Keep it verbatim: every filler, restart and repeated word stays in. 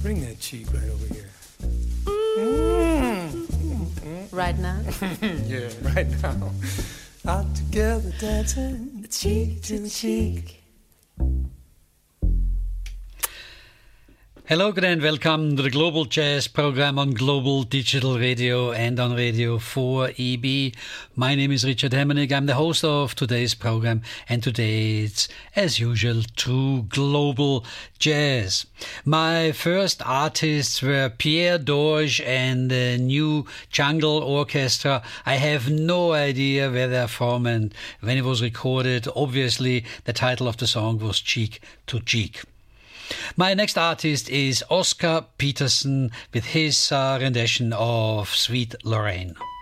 Bring that cheek right over here. Mm. Mm. Right now? Yeah, right now. Out together dancing, cheek to cheek. Hello and welcome to the Global Jazz program on Global Digital Radio and on Radio four E B. My name is Richard Hemmerich. I'm the host of today's program, and today it's, as usual, True Global Jazz. My first artists were Pierre Dorje and the New Jungle Orchestra. I have no idea where they're from and when it was recorded. Obviously, the title of the song was Cheek to Cheek. My next artist is Oscar Peterson with his uh, rendition of Sweet Lorraine.